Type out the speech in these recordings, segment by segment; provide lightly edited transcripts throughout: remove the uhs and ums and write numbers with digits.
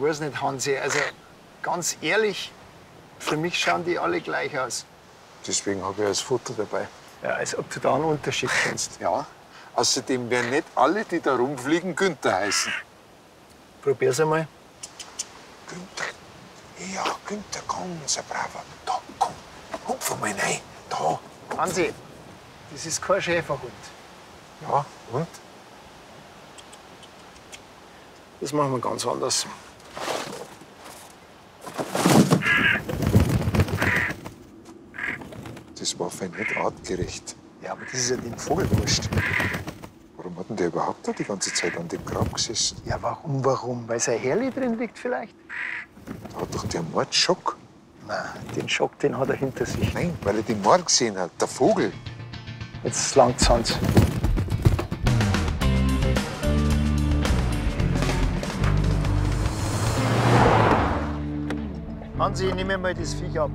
weiß nicht, Hansi. Also, ganz ehrlich, für mich schauen die alle gleich aus. Deswegen habe ich das Foto dabei. Ja, als ob du da einen Unterschied kennst. Ja. Außerdem werden nicht alle, die da rumfliegen, Günther heißen. Probier's einmal. Günther. Ja, Günther, komm, so braver. Da, komm, hupf mal rein. Da. Hansi, das ist kein Schäferhund. Ja, und? Das machen wir ganz anders. Das war für ihn nicht artgerecht. Ja, aber das ist ja dem Vogel wurscht. Warum hat denn der überhaupt da die ganze Zeit an dem Grab gesessen? Ja, warum? Weil sein Herrli drin liegt vielleicht? Da hat doch der Mord Schock. Nein, den Schock, den hat er hinter sich. Nein, weil er den Mord gesehen hat, der Vogel. Jetzt langt's, Hans. Hansi, nimm mir mal das Viech ab.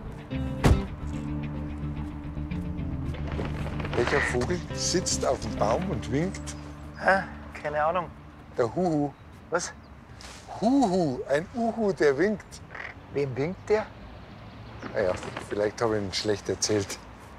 Welcher Vogel sitzt auf dem Baum und winkt? Hä? Keine Ahnung. Der Huhu. Was? Huhu, ein Uhu, der winkt. Wem winkt der? Naja, vielleicht habe ich ihn schlecht erzählt.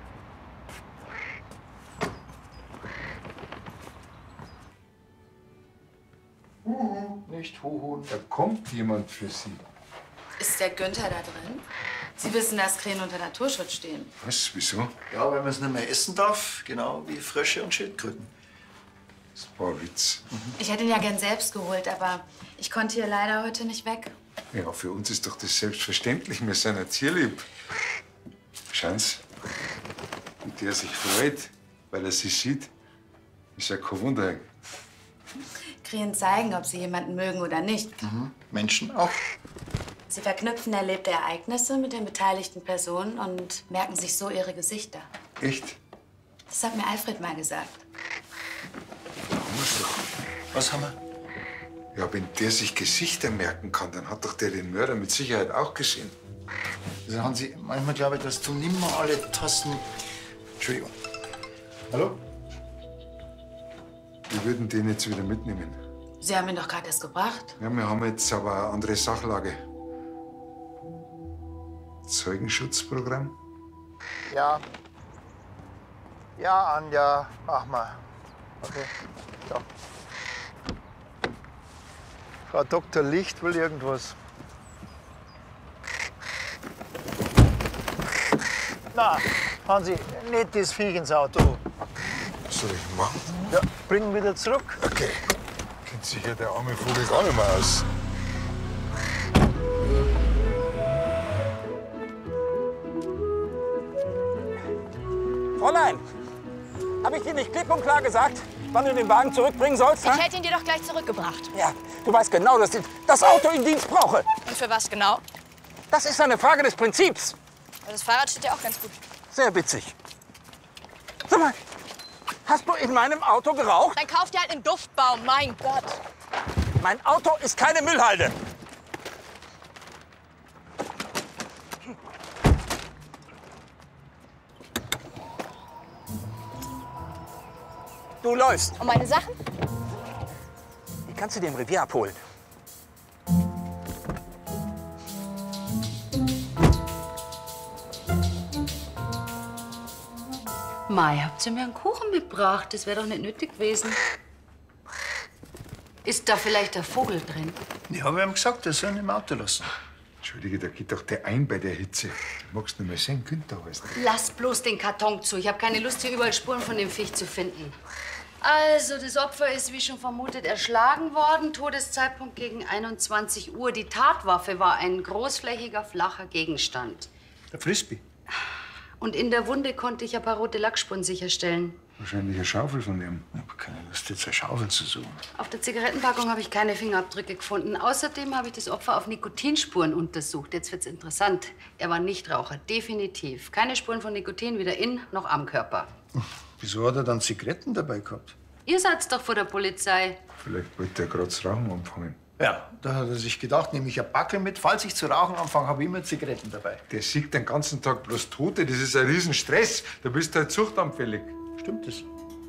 Huhu, nicht Huhu. Da kommt jemand für Sie. Ist der Günther da drin? Sie wissen, dass Krähen unter Naturschutz stehen. Was, wieso? Ja, weil man es nicht mehr essen darf, genau wie Frösche und Schildkröten. Das war ein Witz. Ich hätte ihn ja gern selbst geholt, aber ich konnte hier leider heute nicht weg. Ja, für uns ist doch das selbstverständlich. Wir sind ja tierlieb. Schauen Sie, wie der sich freut, weil er sie sieht. Ist ja kein Wunder. Krähen zeigen, ob sie jemanden mögen oder nicht. Menschen auch. Sie verknüpfen erlebte Ereignisse mit den beteiligten Personen und merken sich so ihre Gesichter. Echt? Das hat mir Alfred mal gesagt. Haben wir's doch. Was haben wir? Ja, wenn der sich Gesichter merken kann, dann hat doch der den Mörder mit Sicherheit auch gesehen. Also Hansi, manchmal glaube ich, dass du nimmer alle Tassen... Entschuldigung. Hallo? Wir würden den jetzt wieder mitnehmen. Sie haben ihn doch gerade erst gebracht. Ja, wir haben jetzt aber eine andere Sachlage. Zeugenschutzprogramm? Ja. Ja, Anja, mach mal. Okay, so. Frau Dr. Licht will irgendwas. Na, Hansi, nicht das Viech ins Auto. Was soll ich machen? Ja, bring ihn wieder zurück. Okay. Kennt sich ja der arme Vogel gar nicht mehr aus. Fräulein, habe ich dir nicht klipp und klar gesagt, wann du den Wagen zurückbringen sollst? Ich hätte ihn dir doch gleich zurückgebracht. Ja, du weißt genau, dass ich das Auto in Dienst brauche. Und für was genau? Das ist eine Frage des Prinzips. Also das Fahrrad steht ja auch ganz gut. Sehr witzig. Sag mal, hast du in meinem Auto geraucht? Dann kauf dir halt einen Duftbaum, mein Gott. Mein Auto ist keine Müllhalde. Du läufst. Und meine Sachen? Die kannst du dir im Revier abholen. Mai, habt ihr mir einen Kuchen mitgebracht? Das wäre doch nicht nötig gewesen. Ist da vielleicht der Vogel drin? Ich habe ihm gesagt, er soll ihn im Auto lassen. Entschuldige, da geht doch der ein bei der Hitze. Magst du nicht mehr sehen, Günther heißt der. Lass bloß den Karton zu. Ich habe keine Lust, hier überall Spuren von dem Viech zu finden. Also, das Opfer ist, wie schon vermutet, erschlagen worden. Todeszeitpunkt gegen 21 Uhr. Die Tatwaffe war ein großflächiger, flacher Gegenstand. Der Frisbee. Und in der Wunde konnte ich ein paar rote Lackspuren sicherstellen. Wahrscheinlich eine Schaufel von ihm. Ich habe keine Lust, jetzt eine Schaufel zu suchen. Auf der Zigarettenpackung habe ich keine Fingerabdrücke gefunden. Außerdem habe ich das Opfer auf Nikotinspuren untersucht. Jetzt wird's interessant. Er war Nichtraucher, definitiv. Keine Spuren von Nikotin, weder in noch am Körper. Wieso hat er dann Zigaretten dabei gehabt? Ihr seid doch vor der Polizei. Vielleicht wollte er gerade das Rauchen anfangen. Ja, da hat er sich gedacht, nehme ich ein Backel mit. Falls ich zu rauchen anfange, habe ich immer Zigaretten dabei. Der sieht den ganzen Tag bloß Tote. Das ist ein Riesenstress. Da bist du halt suchtanfällig. Stimmt das?